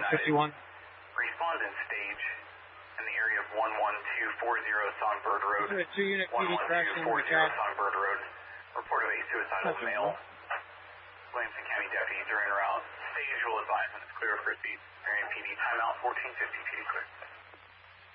51. Respondent stage in the area of 11240 Songbird Road. 2-unit PD crash in the 11240 cab. Songbird Road. Report of a suicidal male. Williamson County deputies are en route. Stage will advise when it's clear for speed. Marion PD timeout 1450 PD clear.